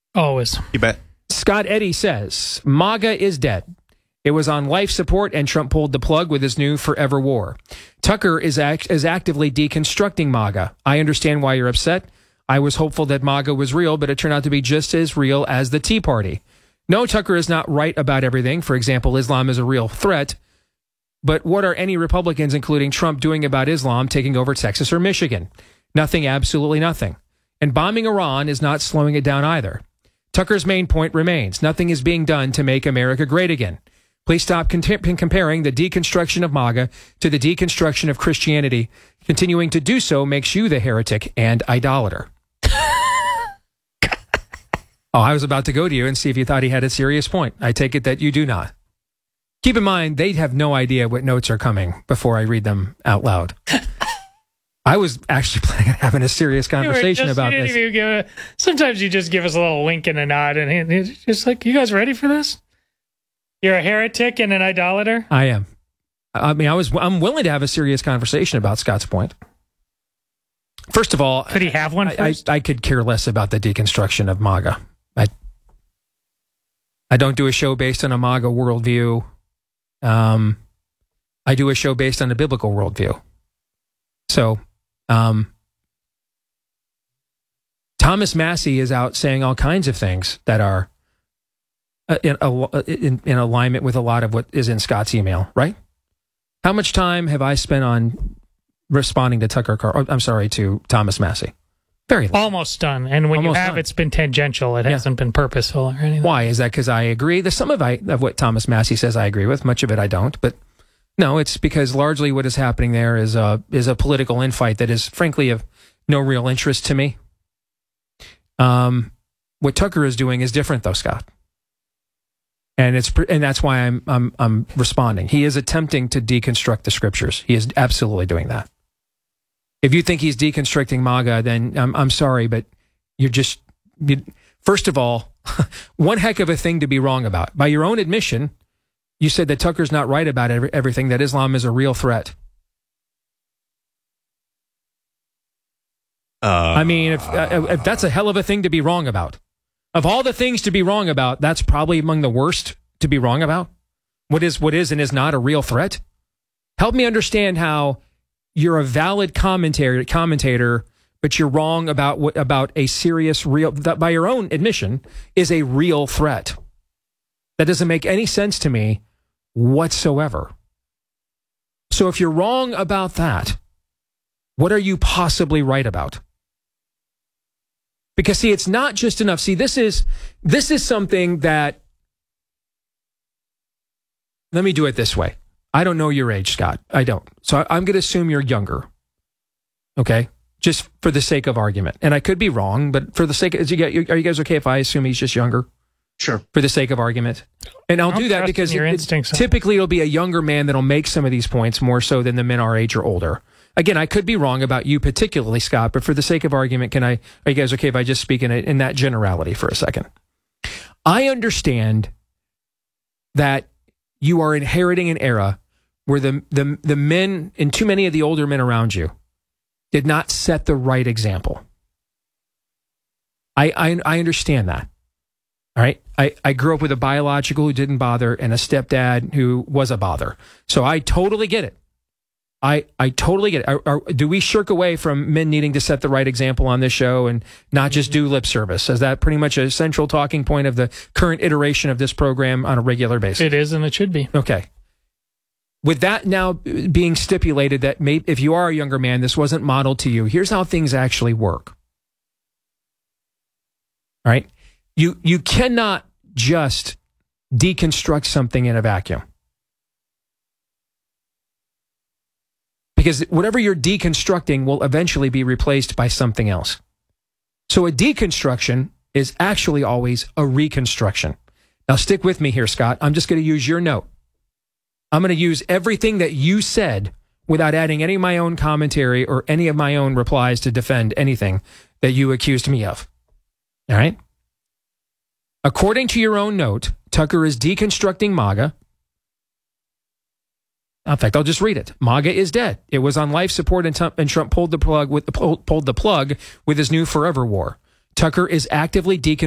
Always. You bet. Scott Eddy says, MAGA is dead. It was on life support, and Trump pulled the plug with his new forever war. Tucker is actively deconstructing MAGA. I understand why you're upset. I was hopeful that MAGA was real, but it turned out to be just as real as the Tea Party. No, Tucker is not right about everything. For example, Islam is a real threat. But what are any Republicans, including Trump, doing about Islam taking over Texas or Michigan? Nothing, absolutely nothing. And bombing Iran is not slowing it down either. Tucker's main point remains. Nothing is being done to make America great again. Please stop comparing the deconstruction of MAGA to the deconstruction of Christianity. Continuing to do so makes you the heretic and idolater. Oh, I was about to go to you and see if you thought he had a serious point. I take it that you do not. Keep in mind, they have no idea what notes are coming before I read them out loud. I was actually planning on having a serious conversation about this. Sometimes you just give us a little wink and a nod, and it's just like, you guys ready for this? You're a heretic and an idolater? I am. I mean, I'm willing to have a serious conversation about Scott's point. First of all, could he have one first? I could care less about the deconstruction of MAGA. I don't do a show based on a MAGA worldview. I do a show based on a biblical worldview. So, Thomas Massey is out saying all kinds of things that are in alignment with a lot of what is in Scott's email, right? How much time have I spent on responding to to Thomas Massey? Very little. Almost done. And when you have, it's been tangential. It hasn't been purposeful or anything. Why? Is that because I agree? There's some of what Thomas Massey says I agree with. Much of it I don't. But no, it's because largely what is happening there is a political infight that is frankly of no real interest to me. What Tucker is doing is different, though, Scott. And that's why I'm responding. He is attempting to deconstruct the scriptures. He is absolutely doing that. If you think he's deconstructing MAGA, then I'm sorry, but first of all, one heck of a thing to be wrong about. By your own admission, you said that Tucker's not right about everything, that Islam is a real threat. I mean, if that's a hell of a thing to be wrong about. Of all the things to be wrong about, that's probably among the worst to be wrong about. What is and is not a real threat? Help me understand how you're a valid commentator, but you're wrong about a serious, real, that by your own admission is a real threat. That doesn't make any sense to me whatsoever. So if you're wrong about that, what are you possibly right about? Because see, it's not just enough. See, this is something that, let me do it this way. I don't know your age, Scott. I don't. So I'm going to assume you're younger. Okay? Just for the sake of argument. And I could be wrong, but for the sake of, are you guys okay if I assume he's just younger? Sure. For the sake of argument. And I'll do that because typically it'll be a younger man that'll make some of these points more so than the men our age or older. Again, I could be wrong about you particularly, Scott, but for the sake of argument, are you guys okay if I just speak in that generality for a second? I understand that you are inheriting an era where the men, and too many of the older men around you, did not set the right example. I understand that. All right. I grew up with a biological who didn't bother and a stepdad who was a bother. So I totally get it. I totally get it. Do we shirk away from men needing to set the right example on this show and not just do lip service? Is that pretty much a central talking point of the current iteration of this program on a regular basis? It is, and it should be. Okay. With that now being stipulated that maybe if you are a younger man, this wasn't modeled to you, here's how things actually work. All right? You cannot just deconstruct something in a vacuum. Because whatever you're deconstructing will eventually be replaced by something else. So a deconstruction is actually always a reconstruction. Now stick with me here, Scott. I'm just going to use your note. I'm going to use everything that you said without adding any of my own commentary or any of my own replies to defend anything that you accused me of. All right? According to your own note, Tucker is deconstructing MAGA. In fact, I'll just read it. MAGA is dead. It was on life support, and Trump pulled the plug with his new forever war. Tucker is actively deconstructing